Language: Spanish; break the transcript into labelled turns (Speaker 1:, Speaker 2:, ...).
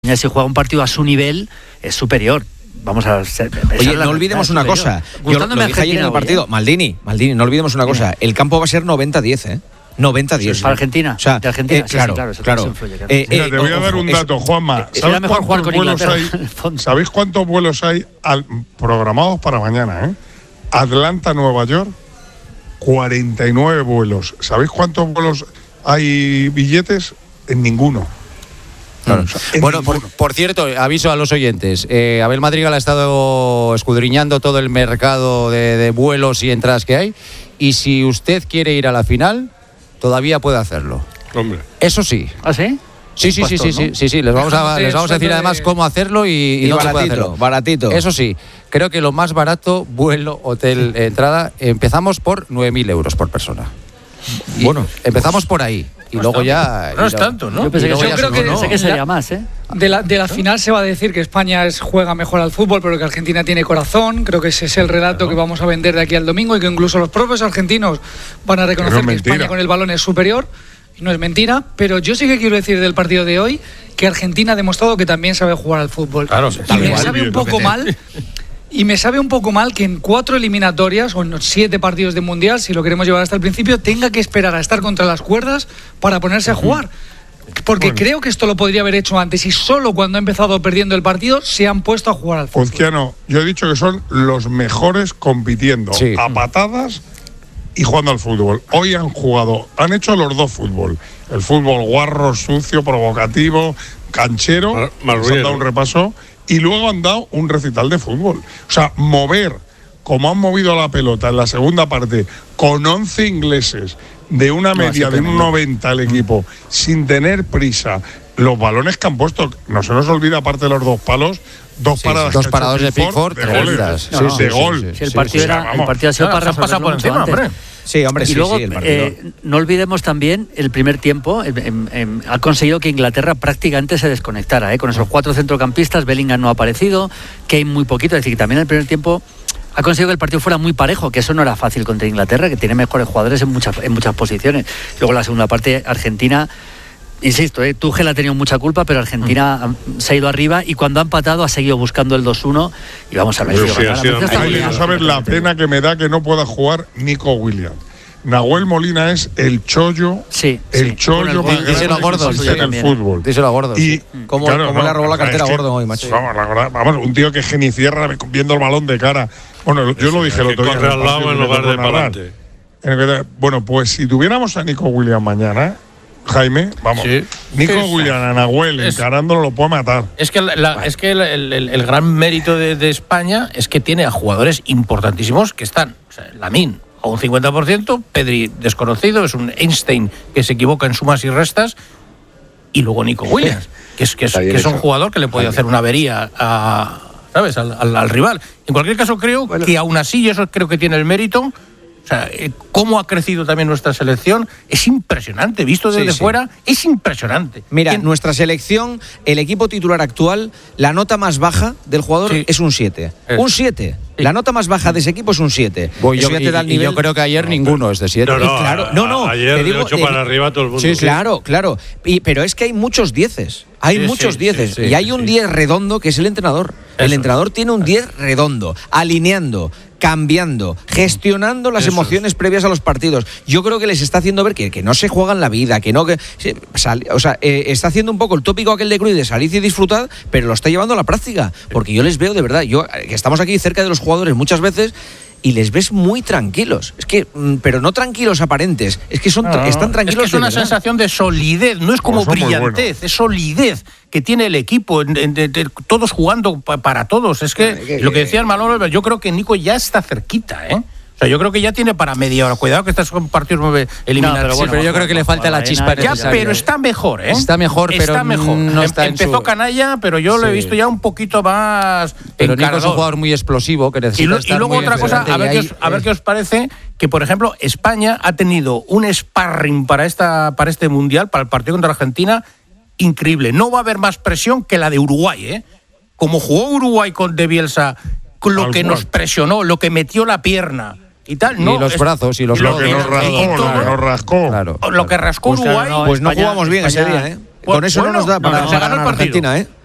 Speaker 1: España, si juega un partido a su nivel, es superior. Vamos a ser.
Speaker 2: Oye, no olvidemos una cosa. Yo lo dije ayer en el partido. Maldini, no olvidemos una cosa. El campo va a ser 90-10, ¿eh? 90-10.
Speaker 1: Sí, para Argentina.
Speaker 2: O sea,
Speaker 1: de Argentina.
Speaker 2: Claro.
Speaker 3: Mira, te voy a dar un dato, Juanma. ¿Sabéis cuántos vuelos hay programados para mañana? Atlanta, Nueva York, 49 vuelos. ¿Sabéis cuántos vuelos hay billetes? En ninguno.
Speaker 4: Claro. Bueno, por cierto, aviso a los oyentes. Abel Madrigal ha estado escudriñando todo el mercado de vuelos y entradas que hay. Y si usted quiere ir a la final, todavía puede hacerlo.
Speaker 3: Hombre.
Speaker 4: Eso sí.
Speaker 1: ¿Ah, sí?
Speaker 4: Sí. Les vamos a decir además cómo hacerlo y dónde puede hacerlo.
Speaker 2: Baratito.
Speaker 4: Eso sí, creo que lo más barato, vuelo, hotel, entrada, empezamos por 9.000 euros por persona. Bueno, empezamos por ahí. Y no luego ya...
Speaker 5: No es tanto, ¿no?
Speaker 1: Yo creo que sería más, ¿eh?
Speaker 6: De la final se va a decir que España juega mejor al fútbol, pero que Argentina tiene corazón. Creo que ese es el relato que vamos a vender de aquí al domingo y que incluso los propios argentinos van a reconocer que España con el balón es superior. Y no es mentira, pero yo sí que quiero decir del partido de hoy que Argentina ha demostrado que también sabe jugar al fútbol.
Speaker 5: Claro,
Speaker 6: y me sabe un poco mal... Y me sabe un poco mal que en 4 eliminatorias o en 7 partidos de Mundial, si lo queremos llevar hasta el principio, tenga que esperar a estar contra las cuerdas para ponerse a jugar. Porque creo que esto lo podría haber hecho antes y solo cuando ha empezado perdiendo el partido se han puesto a jugar al fútbol.
Speaker 3: Uzquiano, yo he dicho que son los mejores compitiendo a patadas y jugando al fútbol. Hoy han hecho los dos fútbol. El fútbol guarro, sucio, provocativo, canchero. Se han dado un repaso. Y luego han dado un recital de fútbol. O sea, mover, como han movido la pelota en la segunda parte, con 11 ingleses, de una media de un 90 el equipo, sin tener prisa, los balones que han puesto, no se nos olvida, aparte de los dos palos, dos paradas
Speaker 4: de Pickford,
Speaker 3: de gol.
Speaker 1: El partido ha sido para
Speaker 5: pasar por encima, hombre.
Speaker 2: Sí, hombre,
Speaker 1: y luego,
Speaker 2: el partido.
Speaker 1: No olvidemos también el primer tiempo. Ha conseguido que Inglaterra prácticamente se desconectara. Con esos 4 centrocampistas, Bellingham no ha aparecido, Kane muy poquito. Es decir, que también el primer tiempo ha conseguido que el partido fuera muy parejo, que eso no era fácil contra Inglaterra, que tiene mejores jugadores en muchas posiciones. Luego la segunda parte, Argentina... Insisto, Tuchel ha tenido mucha culpa, pero Argentina se ha ido arriba y cuando ha empatado ha seguido buscando el 2-1 y vamos a ver.
Speaker 3: No sabes la pena que me da que no pueda jugar Nico Williams. Nahuel Molina es el chollo, chollo más grande en el fútbol.
Speaker 4: Díselo a Gordo.
Speaker 3: Y
Speaker 2: ¿Cómo le ha robado la cartera a Gordo hoy, macho?
Speaker 3: Vamos, un tío que genicierra viendo el balón de cara. Bueno, yo lo dije el otro día.
Speaker 7: Corre al lado en lugar de para adelante.
Speaker 3: Bueno, pues si tuviéramos a Nico Williams mañana, Jaime, vamos. Sí. Nico Williams, a Nahuel, encarándolo, lo puede matar.
Speaker 5: Es que, el gran mérito de España es que tiene a jugadores importantísimos que están. O sea, Lamine a un 50%, Pedri desconocido, es un Einstein que se equivoca en sumas y restas, y luego Nico Williams, que es un jugador que le puede hacer una avería al rival. En cualquier caso, creo que aún así, y eso creo que tiene el mérito. O sea, cómo ha crecido también nuestra selección es impresionante, visto desde fuera, es impresionante.
Speaker 2: Mira, nuestra selección, el equipo titular actual, la nota más baja del jugador es un 7. Un 7. La nota más baja de ese equipo es un 7.
Speaker 4: Yo creo que ayer ninguno es de 7.
Speaker 7: Ayer de 8 para arriba todo el mundo.
Speaker 2: Sí, claro. Pero es que hay muchos 10. Hay muchos 10. Y hay un 10 redondo que es el entrenador. El entrenador tiene un 10 redondo, alineando, cambiando, gestionando las emociones previas a los partidos. Yo creo que les está haciendo ver que no se juegan la vida, está haciendo un poco el tópico aquel de Cruyff de salir y disfrutar, pero lo está llevando a la práctica. Porque yo les veo de verdad, que estamos aquí cerca de los jugadores muchas veces y les ves muy tranquilos. Es que, pero no tranquilos aparentes, es que están tranquilos.
Speaker 5: Es que es una sensación de solidez, no es como brillantez, es solidez que tiene el equipo, todos jugando para todos. Es que lo que decía el Manolo, yo creo que Nico ya está cerquita, O sea, yo creo que ya tiene para media hora. Cuidado que estos son partidos eliminatorios.
Speaker 4: Pero yo creo que le falta la chispa.
Speaker 5: Pero está mejor,
Speaker 4: Está mejor, pero
Speaker 5: está mejor.
Speaker 4: No está
Speaker 5: Empezó canalla, pero yo lo he visto ya un poquito más.
Speaker 4: Pero Nico es un jugador muy explosivo que necesita estar
Speaker 5: y luego
Speaker 4: muy
Speaker 5: otra cosa, a ver qué os parece, que por ejemplo España ha tenido un sparring para este mundial, para el partido contra Argentina, increíble. No va a haber más presión que la de Uruguay, Como jugó Uruguay con De Bielsa, lo que nos presionó, lo que metió la pierna. Y tal,
Speaker 4: no, los brazos y los
Speaker 3: lo que nos rascó.
Speaker 5: Claro. Lo que rascó Uruguay.
Speaker 2: Pues no jugamos bien ese día, Con eso no nos da para ganar Argentina,